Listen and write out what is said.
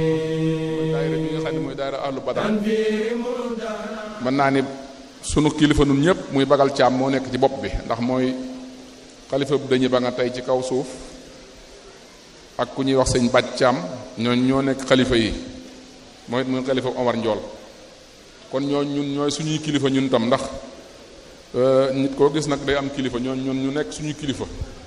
mooy daayira bi nga xam ne mooy daayira ahlu badar mën naa ni sunu kilifa nun ñëpp muy bagal caam moo nekk ci bopp bi ndax mooy xalifa bu dañuy ba nga tey ci kaw suuf ak ku ñuy wax sëñ bàcc caam ñoo nekk xalifa yi mooy muy xalifa Omar Njool kon ñooy suñuy kilifa ñun tam ndax nit koo gis nag day am kilifa ñu nekk suñuy kilifa